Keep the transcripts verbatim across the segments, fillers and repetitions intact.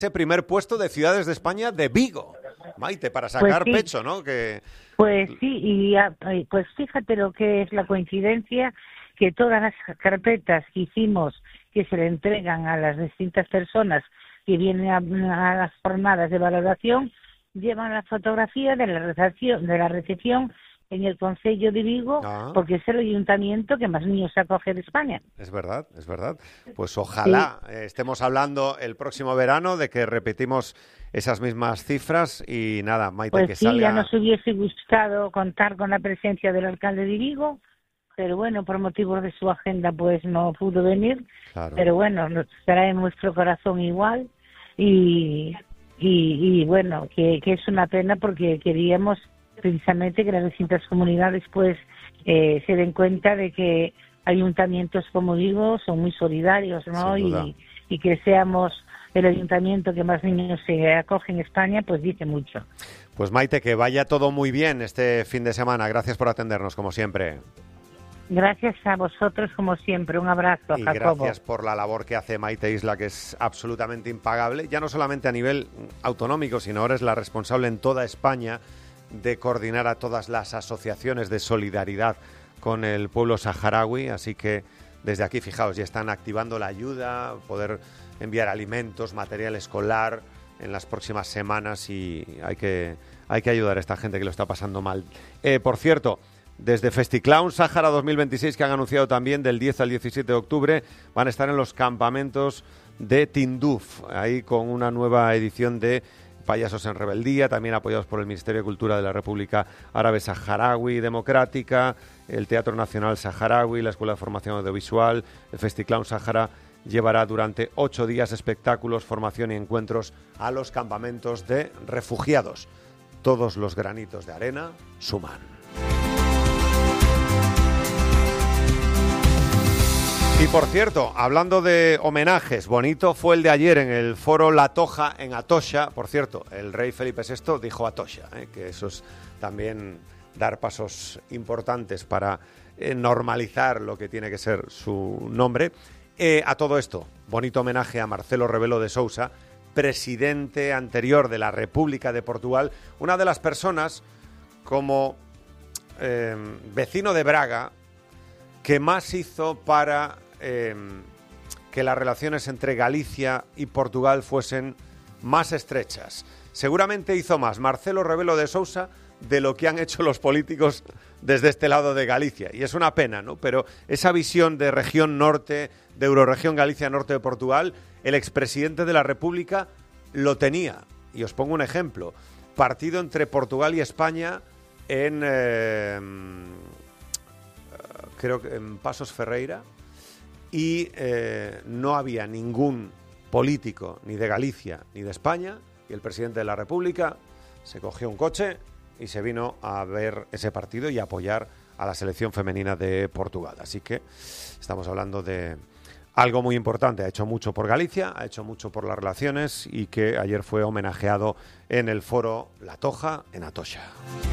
ese primer puesto de ciudades de España de Vigo, Maite, para sacar pues sí, pecho, ¿no? Que... Pues sí, y pues fíjate lo que es la coincidencia, que todas las carpetas que hicimos, que se le entregan a las distintas personas que vienen a, a las jornadas de valoración, llevan la fotografía de la recepción, de la recepción en el Concello de Vigo, ah. porque es el ayuntamiento que más niños acoge de España. Es verdad, es verdad. Pues ojalá sí. eh, estemos hablando el próximo verano de que repetimos esas mismas cifras y nada, Maite, pues que sí, salga... ya nos hubiese gustado contar con la presencia del alcalde de Vigo, pero bueno, por motivos de su agenda pues no pudo venir, claro. Pero bueno, nos estará en nuestro corazón igual y, y, y bueno, que, que es una pena porque queríamos precisamente que las distintas comunidades pues eh, se den cuenta de que ayuntamientos como digo son muy solidarios, ¿no? Y, y que seamos el ayuntamiento que más niños se acoge en España, pues dice mucho. Pues Maite, que vaya todo muy bien este fin de semana. Gracias por atendernos, como siempre. Gracias a vosotros, como siempre. Un abrazo, y Jacobo. Gracias por la labor que hace Maite Isla, que es absolutamente impagable, ya no solamente a nivel autonómico, sino ahora es la responsable en toda España de coordinar a todas las asociaciones de solidaridad con el pueblo saharaui, así que desde aquí, fijaos, ya están activando la ayuda, poder enviar alimentos, material escolar en las próximas semanas y hay que, hay que ayudar a esta gente que lo está pasando mal. Eh, por cierto, desde FestiClown Sahara dos mil veintiséis, que han anunciado también del diez al diecisiete de octubre, van a estar en los campamentos de Tinduf, ahí con una nueva edición de Payasos en Rebeldía, también apoyados por el Ministerio de Cultura de la República Árabe Saharaui Democrática, el Teatro Nacional Saharaui, la Escuela de Formación Audiovisual. El FestiClown Sahara llevará durante ocho días espectáculos, formación y encuentros a los campamentos de refugiados. Todos los granitos de arena suman. Y por cierto, hablando de homenajes, bonito fue el de ayer en el foro La Toja en Atocha. Por cierto, el rey Felipe sexto dijo Atocha, ¿eh? que eso es también dar pasos importantes para eh, normalizar lo que tiene que ser su nombre. Eh, a todo esto, bonito homenaje a Marcelo Rebelo de Sousa, presidente anterior de la República de Portugal, una de las personas como eh, vecino de Braga que más hizo para eh, que las relaciones entre Galicia y Portugal fuesen más estrechas. Seguramente hizo más Marcelo Rebelo de Sousa de lo que han hecho los políticos desde este lado de Galicia. Y es una pena, ¿no? Pero esa visión de región norte, de Eurorregión Galicia Norte de Portugal, el expresidente de la República lo tenía. Y os pongo un ejemplo. Partido entre Portugal y España en... Eh, creo que en Pasos Ferreira, y eh, no había ningún político ni de Galicia ni de España, y el presidente de la República se cogió un coche y se vino a ver ese partido y a apoyar a la selección femenina de Portugal. Así que estamos hablando de algo muy importante. Ha hecho mucho por Galicia, ha hecho mucho por las relaciones y que ayer fue homenajeado en el foro La Toja en Atocha.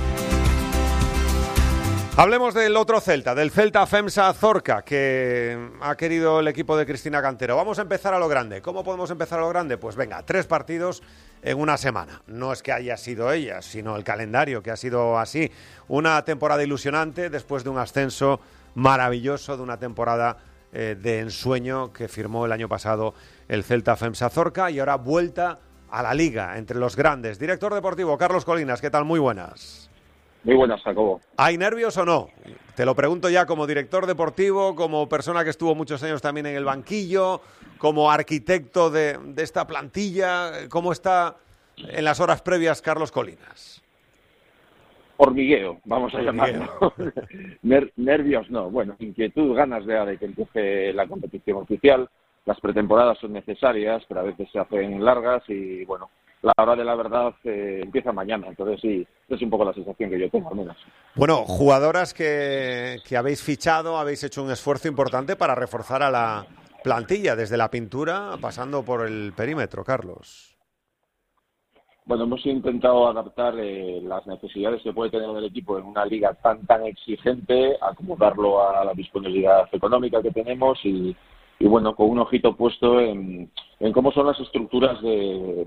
Hablemos del otro Celta, del Celta FEMSA Zorca, que ha querido el equipo de Cristina Cantero. Vamos a empezar a lo grande. ¿Cómo podemos empezar a lo grande? Pues venga, tres partidos en una semana. No es que haya sido ella, sino el calendario que ha sido así. Una temporada ilusionante después de un ascenso maravilloso, de una temporada eh, de ensueño que firmó el año pasado el Celta FEMSA Zorca, y ahora vuelta a la Liga entre los grandes. Director deportivo Carlos Colinas, ¿qué tal? Muy buenas. Muy buenas, Jacobo. ¿Hay nervios o no? Te lo pregunto ya como director deportivo, como persona que estuvo muchos años también en el banquillo, como arquitecto de, de esta plantilla. ¿Cómo está en las horas previas Carlos Colinas? Hormigueo, vamos a llamarlo. Ner- nervios no. Bueno, inquietud, ganas de, de que empiece la competición oficial. Las pretemporadas son necesarias, pero a veces se hacen largas y, bueno, la hora de la verdad eh, empieza mañana, entonces sí, es un poco la sensación que yo tengo al menos. Bueno, jugadoras que, que habéis fichado, habéis hecho un esfuerzo importante para reforzar a la plantilla, desde la pintura pasando por el perímetro, Carlos. Bueno, hemos intentado adaptar eh, las necesidades que puede tener el equipo en una liga tan tan exigente, acomodarlo a la disponibilidad económica que tenemos y y bueno, con un ojito puesto en, en cómo son las estructuras de,